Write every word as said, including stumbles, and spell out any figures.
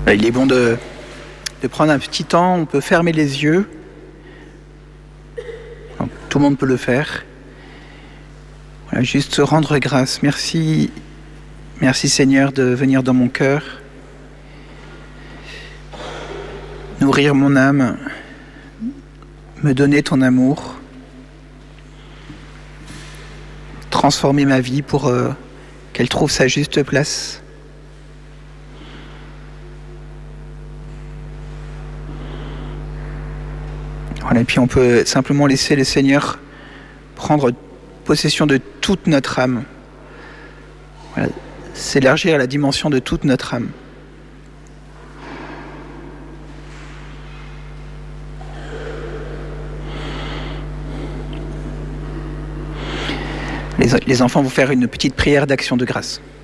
Il est bon de, de prendre un petit temps, on peut fermer les yeux. Tout le monde peut le faire. Voilà, juste se rendre grâce. Merci, merci Seigneur de venir dans mon cœur, nourrir mon âme, me donner ton amour, transformer ma vie pour euh, qu'elle trouve sa juste place. Voilà, et puis on peut simplement laisser le Seigneur prendre possession de toute notre âme. Voilà, s'élargir à la dimension de toute notre âme. Les, les enfants vont faire une petite prière d'action de grâce.